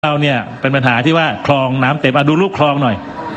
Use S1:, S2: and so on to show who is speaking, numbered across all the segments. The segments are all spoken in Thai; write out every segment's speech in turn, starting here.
S1: เราเนี่ยเป็นปัญหาที่ว่าคลองน้ำเต็มดูรูปคลองหน่อย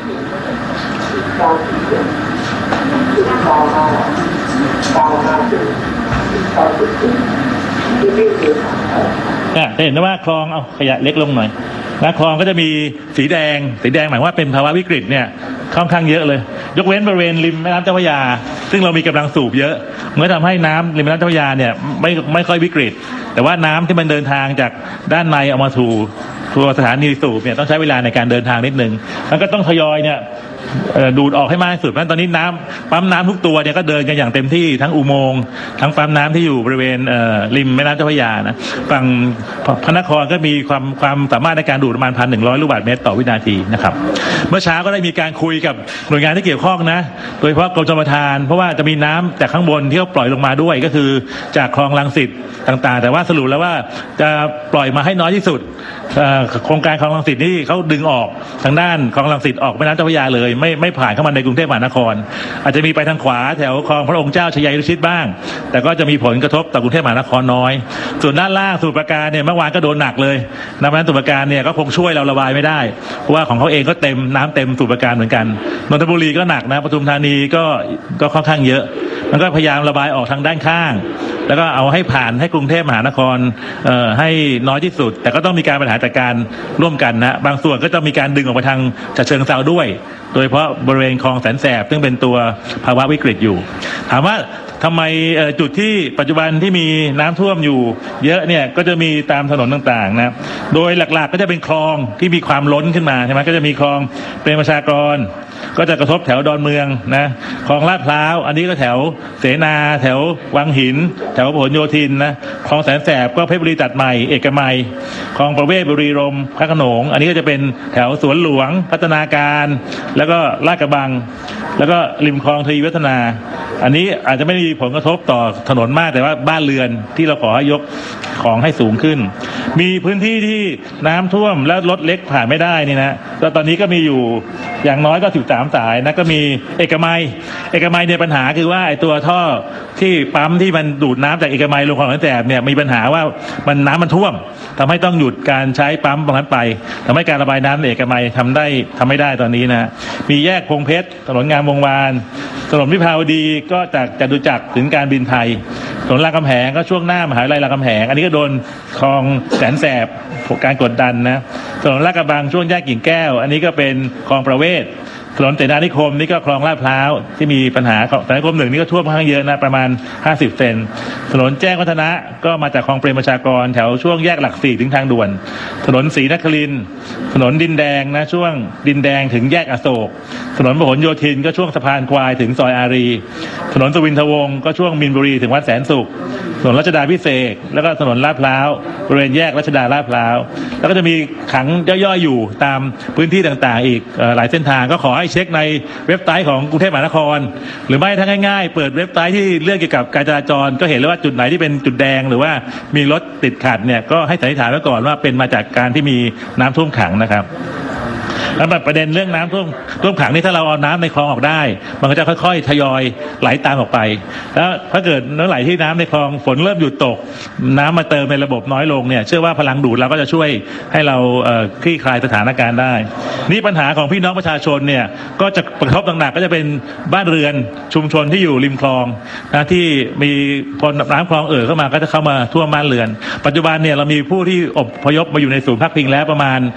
S1: เนี่ยเห็นไหมว่าคลองเอาขยะเล็กลงหน่อยนะคลองก็จะมีสีแดงหมายว่าเป็นภาวะวิกฤตเนี่ยค่อนข้างเยอะเลยยกเว้นบริเวณริมแม่น้ำเจ้าพระยาซึ่งเรามีกำลังสูบเยอะเมื่อทำให้น้ำริมแม่น้ำเจ้าพระยาเนี่ยไม่ค่อยวิกฤตแต่ว่าน้ำที่มันเดินทางจากด้านในออกมาสู่ตัวสถานีสูบเนี่ยต้องใช้เวลาในการเดินทางนิดนึงแล้วก็ต้องทยอยเนี่ยดูดออกให้มากที่สุดเพราะตอนนี้น้ำปั๊มน้ำทุกตัวเนี่ยก็เดินกันอย่างเต็มที่ทั้งอุโมงค์ทั้งปั๊มน้ำที่อยู่บริเวณริมแม่น้ำเจ้าพระยานะฝั่งพระนครก็มีความสามารถในการดูดประมาณ 1,100 ลูกบาศก์เมตรต่อวินาทีนะครับเมื่อเช้าก็ได้มีการคุยกับหน่วยงานที่เกี่ยวข้องนะโดยเฉพาะกรมชลประทานเพราะว่าจะมีน้ำจากข้างบนที่เขาปล่อยลงมาด้วยก็คือจากคลองรังสิตต่างๆแต่ว่าสรุปแล้วว่าจะปล่อยมาให้น้อยที่สุดโครงการคลองรังสิตนี่เขาดึงออกทางด้านคลองรังสิตออกแม่น้ำเจ้าพระยาเลยไม่ผ่านเข้ามาในกรุงเทพมหานครอาจจะมีไปทางขวาแถวคลองพระองค์เจ้าชยัยรุชิตบ้างแต่ก็จะมีผลกระทบต่อกรุงเทพมหานครน้อยส่วนด้านล่างสมุทรปราการเนี่ยเมื่อวานก็โดนหนักเลยน้ำสมุทรปราการเนี่ยก็คงช่วยเราระบายไม่ได้เพราะว่าของเขาเองก็เต็มน้ำเต็มสมุทรปราการเหมือนกันนนทบุรีก็หนักนะปทุมธานีก็ค่อนข้างเยอะมันก็พยายามระบายออกทางด้านข้างแล้วก็เอาให้ผ่านให้กรุงเทพมหานครให้น้อยที่สุดแต่ก็ต้องมีการบริหารจัดการร่วมกันนะบางส่วนก็ต้องมีการดึงออกไปทางฉะเชิงเทราด้วยโดยเฉพาะบริเวณคลองแสนแสบซึ่งเป็นตัวภาวะวิกฤตอยู่ถามว่าทำไมจุดที่ปัจจุบันที่มีน้ำท่วมอยู่เยอะเนี่ยก็จะมีตามถนนต่างๆนะโดยหลักๆก็จะเป็นคลองที่มีความล้นขึ้นมาใช่ไหมก็จะมีคลองเปรมประชากรก็จะกระทบแถวดอนเมืองนะคลองลาดพร้าวอันนี้ก็แถวเสนาแถววังหินแถวพหลโยธินนะคลองแสนแสบก็เพชรบุรีตัดใหม่เอกมัยคลองประเวศบุรีรมย์พระโขนงอันนี้ก็จะเป็นแถวสวนหลวงพัฒนาการแล้วก็ลาดกระบังแล้วก็ริมคลองทวีวัฒนาอันนี้อาจจะไม่มีผลกระทบต่อถนนมากแต่ว่าบ้านเรือนที่เราขอให้ยกของให้สูงขึ้นมีพื้นที่ที่น้ำท่วมแล้วรถเล็กผ่านไม่ได้นี่นะแล้วตอนนี้ก็มีอยู่อย่างน้อยก็13 สายนะก็มีเอกมัยเนี่ยปัญหาคือว่าไอ้ตัวท่อที่ปั๊มที่มันดูดน้ำจากเอกมัยลงคลองแสนแสบเนี่ยมีปัญหาว่าน้ำมันท่วมทำให้ต้องหยุดการใช้ปั๊มตรงนั้นไปทำให้การระบายน้ำในเอกมัยทำไม่ได้ตอนนี้นะมีแยกพงเพชรถนนงามวงวานถนนวิภาวดีก็จากจตุจักรถึงการบินไทยถนนรามคำแหงก็ช่วงหน้ามหาวิทยาลัยรามคำแหงอันนี้ก็โดนคลองแสนแสบการกดดันนะถนนลาดกระบังช่วงแยกกิ่งแก้วอันนี้ก็เป็นคลองประเวศถนนเสนานิคมนี่ก็คลองลาดพร้าวที่มีปัญหาเสนานิคม1นี่ก็ท่วมค่อนข้างเยอะนะประมาณ50 เซนถนนแจ้งวัฒนะก็มาจากคลองเปรมประชากรแถวช่วงแยกหลัก4ถึงทางด่วนถนนศรีนครินทร์ถนนดินแดงนะช่วงดินแดงถึงแยกอโศกถนนพหลโยธินก็ช่วงสะพานควายถึงซอยอารีถนนสุวินทวงศ์ก็ช่วงมีนบุรีถึงวัดแสนสุขถนนรัชดาพิเศษแล้วก็ถนนลาดพร้าวบริเวณแยกรัชดาลาดพร้าวแล้วก็จะมีขังย่อยๆอยู่ตามพื้นที่ต่างๆอีกหลายเส้นทางก็ขอให้เช็คในเว็บไซต์ของกรุงเทพมหานครหรือไม่ถ้าง่ายๆเปิดเว็บไซต์ที่เรื่องเกี่ยวกับการจราจรก็เห็นเลยว่าจุดไหนที่เป็นจุดแดงหรือว่ามีรถติดขัดเนี่ยก็ให้สันนิษฐานไว้ก่อนว่าเป็นมาจากการที่มีน้ำท่วมขังนะครับแล้วประเด็นเรื่องน้ำท่วมขังนี่ถ้าเราเอาน้ำในคลองออกได้มันก็จะค่อยๆทยอยไหลตามออกไปแล้วถ้าเกิดน้ำไหลที่น้ำในคลองฝนเริ่มหยุดตกน้ำมาเติมในระบบน้อยลงเนี่ยเชื่อว่าพลังดูดเราก็จะช่วยให้เราคลี่คลายสถานการณ์ได้นี่ปัญหาของพี่น้องประชาชนเนี่ยก็จะกระทบหนักๆก็จะเป็นบ้านเรือนชุมชนที่อยู่ริมคลองนะที่มีพอน้ำคลองเข้ามาก็จะเข้ามาท่วมบ้านเรือนปัจจุบันเนี่ยเรามีผู้ที่อพยพมาอยู่ในศูนย์พักพิงแล้วประมาณ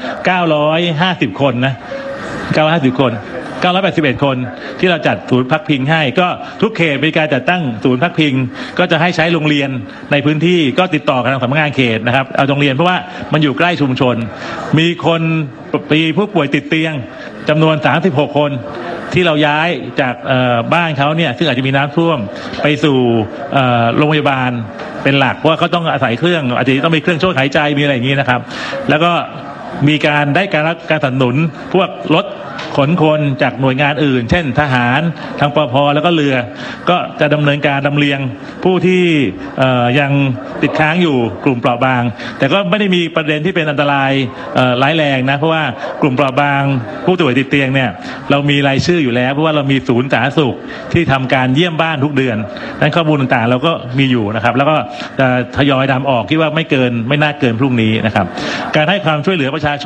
S1: 950 คนนะ950 คน981 คนที่เราจัดศูนย์พักพิงให้ก็ทุกเขตมีการจัดตั้งศูนย์พักพิงก็จะให้ใช้โรงเรียนในพื้นที่ก็ติดต่อกับทางสำนักงานเขตนะครับเอาโรงเรียนเพราะว่ามันอยู่ใกล้ชุมชนมีคนมีผู้ป่วยติดเตียงจำนวน36 คนที่เราย้ายจากบ้านเขาเนี่ยซึ่งอาจจะมีน้ำท่วมไปสู่โรงพยาบาลเป็นหลักเพราะว่าเขาต้องอาศัยเครื่องอาจจะต้องมีเครื่องช่วยหายใจมีอะไรอย่างนี้นะครับแล้วก็มีการได้การสนับสนุนพวกรถขนคนจากหน่วยงานอื่นเช่นทหารทางปภ.แล้วก็เรือก็จะดำเนินการลำเลียงผู้ที่ยังติดค้างอยู่กลุ่มเปราะบางแต่ก็ไม่ได้มีประเด็นที่เป็นอันตรายร้ายแรงนะเพราะว่ากลุ่มเปราะบางผู้ป่วยติดเตียงเนี่ยเรามีรายชื่ออยู่แล้วเพราะว่าเรามีศูนย์สาธารณสุขที่ทำการเยี่ยมบ้านทุกเดือนนั้นข้อมูลต่างๆเราก็มีอยู่นะครับแล้วก็จะทยอยนำออกคิดว่าไม่น่าเกินพรุ่งนี้นะครับการให้ความช่วยเหลือประชาชน